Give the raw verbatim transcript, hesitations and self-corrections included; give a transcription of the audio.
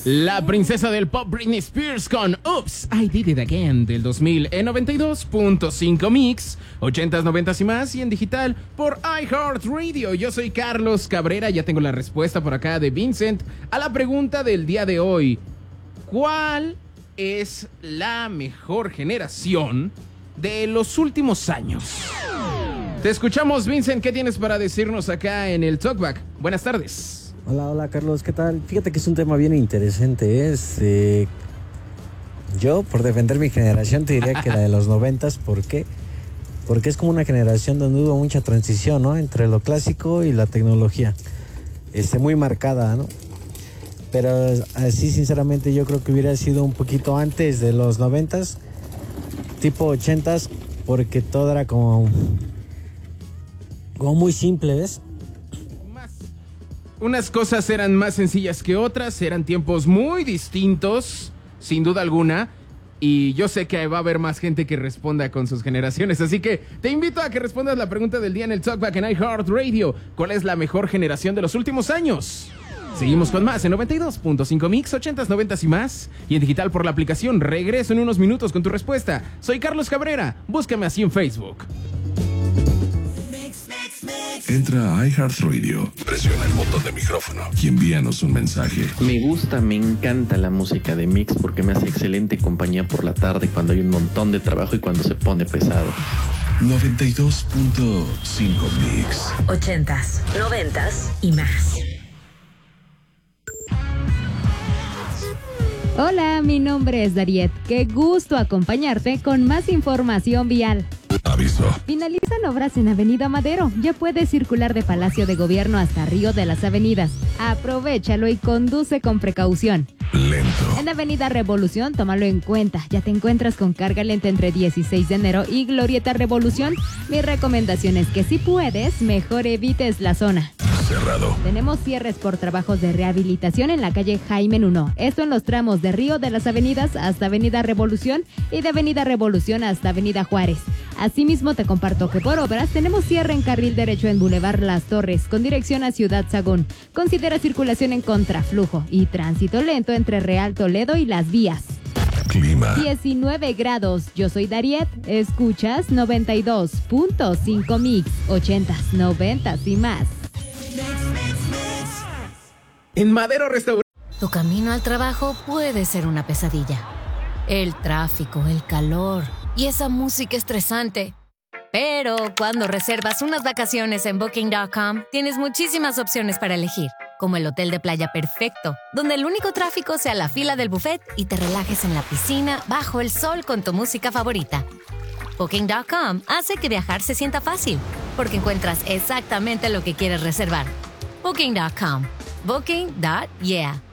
La princesa del pop Britney Spears con Oops, I Did It Again del dos mil en noventa y dos punto cinco Mix, ochentas, noventas y más, y en digital por iHeartRadio. Yo soy Carlos Cabrera, ya tengo la respuesta por acá de Vincent a la pregunta del día de hoy. ¿Cuál es la mejor generación de los últimos años? Te escuchamos, Vincent. ¿Qué tienes para decirnos acá en el Talkback? Buenas tardes. Hola, hola Carlos, ¿qué tal? Fíjate que es un tema bien interesante. Es, eh, yo, por defender mi generación, te diría que la de los noventas. ¿Por qué? Porque es como una generación donde hubo mucha transición, ¿no? Entre lo clásico y la tecnología. Este, muy marcada, ¿no? Pero así, sinceramente, yo creo que hubiera sido un poquito antes de los noventas, tipo ochentas, porque todo era como, como muy simple, ¿ves? Unas cosas eran más sencillas que otras, eran tiempos muy distintos, sin duda alguna, y yo sé que va a haber más gente que responda con sus generaciones, así que te invito a que respondas la pregunta del día en el Talkback en iHeartRadio. ¿Cuál es la mejor generación de los últimos años? Seguimos con más en noventa y dos punto cinco Mix, ochentas, noventas y más, y en digital por la aplicación. Regreso en unos minutos con tu respuesta. Soy Carlos Cabrera, búscame así en Facebook. Entra a iHeartRadio, presiona el botón de micrófono y envíanos un mensaje. Me gusta, me encanta la música de Mix porque me hace excelente compañía por la tarde cuando hay un montón de trabajo y cuando se pone pesado. noventa y dos punto cinco Mix. Ochentas, noventas y más. Hola, mi nombre es Dariet. Qué gusto acompañarte con más información vial. Aviso. Finalizan obras en Avenida Madero. Ya puedes circular de Palacio de Gobierno hasta Río de las Avenidas. Aprovechalo y conduce con precaución. Lento. En Avenida Revolución, tómalo en cuenta. Ya te encuentras con carga lenta entre dieciséis de enero y Glorieta Revolución. Mi recomendación es que si puedes, mejor evites la zona. Cerrado. Tenemos cierres por trabajos de rehabilitación en la calle Jaime Nuno. Esto en los tramos de Río de las Avenidas hasta Avenida Revolución y de Avenida Revolución hasta Avenida Juárez. Asimismo, te comparto que por obras tenemos cierre en carril derecho en Boulevard Las Torres con dirección a Ciudad Sagún. Considera circulación en contraflujo y tránsito lento entre Real Toledo y Las Vías. Clima. diecinueve grados. Yo soy Dariet. Escuchas noventa y dos punto cinco Mix, ochentas, noventas y más. En Madero Restaurante. Tu camino al trabajo puede ser una pesadilla. El tráfico, el calor y esa música estresante. Pero cuando reservas unas vacaciones en Booking punto com, tienes muchísimas opciones para elegir, como el hotel de playa perfecto, donde el único tráfico sea la fila del buffet y te relajes en la piscina bajo el sol con tu música favorita. Booking punto com hace que viajar se sienta fácil, porque encuentras exactamente lo que quieres reservar. Booking punto com. Booking. Yeah.